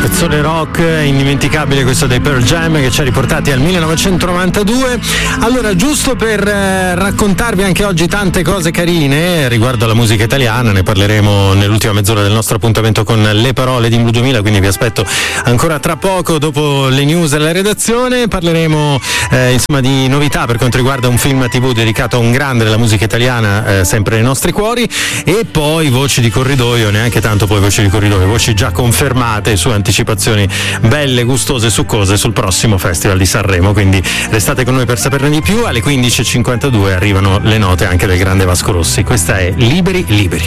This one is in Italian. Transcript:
Pezzone rock indimenticabile questo dei Pearl Jam che ci ha riportati al 1992. Allora, giusto per raccontarvi anche oggi tante cose carine riguardo alla musica italiana, ne parleremo nell'ultima mezz'ora del nostro appuntamento con le parole di Blu 2000, quindi vi aspetto ancora tra poco dopo le news e la redazione. Parleremo insomma di novità per quanto riguarda un film TV dedicato a un grande della musica italiana, sempre nei nostri cuori, e poi voci di corridoio, neanche tanto poi voci di corridoio, voci già confermate su anticipazioni belle, gustose, succose sul prossimo Festival di Sanremo, quindi restate con noi per saperne di più. Alle 15.52 arrivano le note anche del grande Vasco Rossi. Questa è Liberi Liberi.